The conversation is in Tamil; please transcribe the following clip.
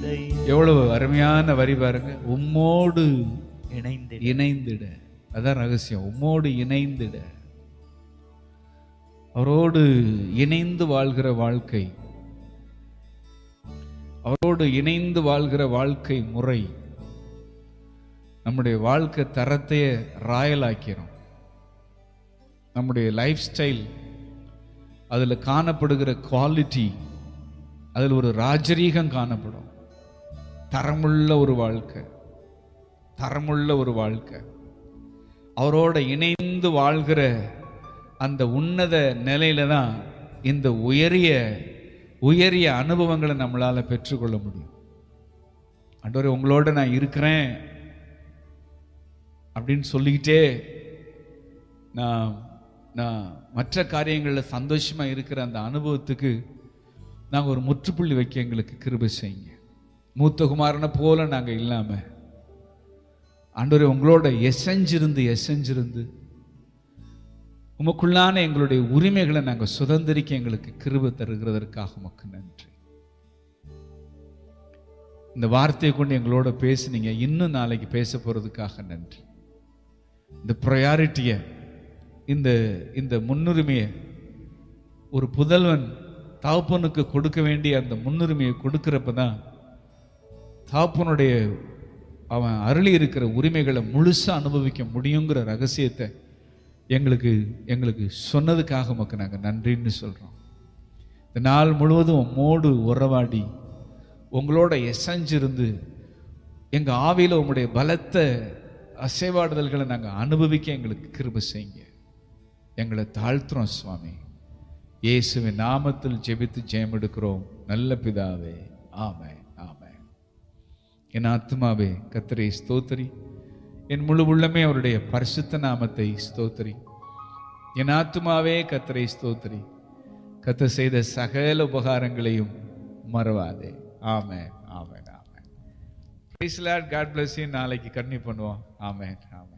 இல்லை. எவ்வளவு அருமையான வரி பாருங்க. உம்மோடு இணைந்திட. அதான் ரகசியம். உம்மோடு இணைந்திட, அவரோடு இணைந்து வாழ்கிற வாழ்க்கை, அவரோடு இணைந்து வாழ்கிற வாழ்க்கை முறை நம்முடைய வாழ்க்கை தரத்தையே ராயலாக்கிறோம். நம்முடைய லைஃப் ஸ்டைல், அதில் காணப்படுகிற குவாலிட்டி, அதில் ஒரு ராஜரீகம் காணப்படும். தரமுள்ள ஒரு வாழ்க்கை, தரமுள்ள ஒரு வாழ்க்கை, அவரோட இணைந்து வாழ்கிற அந்த உன்னத நிலையில தான் இந்த உயரிய அனுபவங்களை நம்மளால பெற்றுக்கொள்ள முடியும். ஆண்டவரே, உங்களோட நான் இருக்கிறேன் அப்படின்னு சொல்லிக்கிட்டே நான் மற்ற காரியங்களில் சந்தோஷமா இருக்கிற அந்த அனுபவத்துக்கு நாங்கள் ஒரு முற்றுப்புள்ளி வைக்க எங்களுக்கு கிருபை செய்யுங்க. மூத்தகுமாரனை போல நாங்கள் இல்லாமல் ஆண்டவரே, உங்களோட எசைஞ்சிருந்து உமக்குள்ளான எங்களுடைய உரிமைகளை நாங்கள் சுதந்திரிக்க எங்களுக்கு கிருபை தருகிறதற்காக உமக்கு நன்றி. இந்த வார்த்தையை கொண்டு எங்களோட பேசுனீங்க, இன்னும் நாளைக்கு பேச போறதுக்காக நன்றி. இந்த ப்ரையாரிட்டியை, இந்த முன்னுரிமையை ஒரு புதல்வன் தகப்பனுக்கு கொடுக்க வேண்டிய அந்த முன்னுரிமையை கொடுக்கிறப்பதான் தகப்பனுடைய அவன் அருளி இருக்கிற உரிமைகளை முழுசா அனுபவிக்க முடியுங்கிற ரகசியத்தை எங்களுக்கு சொன்னதுக்காக உமக்கு நாங்கள் நன்றின்னு சொல்றோம். இந்த நாள் முழுவதும் உம்மோடு உறவாடி உங்களோட எசைஞ்சிருந்து எங்க ஆவியில உங்களுடைய பலத்த அசைவாடுதல்களை நாங்கள் அனுபவிக்க எங்களுக்கு கிருபை செய்யுங்க. எங்களை தாழ்த்துறோம் சுவாமி. இயேசுவின் நாமத்தில் ஜெபித்து ஜெயம் எடுக்கிறோம் நல்ல பிதாவே, ஆமென், ஆமென். என் ஆத்துமாவே கர்த்தரை ஸ்தோத்திரி, என் முழு உள்ளமே அவருடைய பரிசுத்த நாமத்தை ஸ்தோத்திரி. என் ஆத்துமாவே கர்த்தரை ஸ்தோத்திரி, கர்த்தர் செய்த சகல உபகாரங்களையும் மறவாதே. ஆமென், ஆமென், ஆமென். Praise the Lord. God bless you. நாளைக்கு கன்டினியூ பண்ணுவோம். ஆமென், ஆமென்.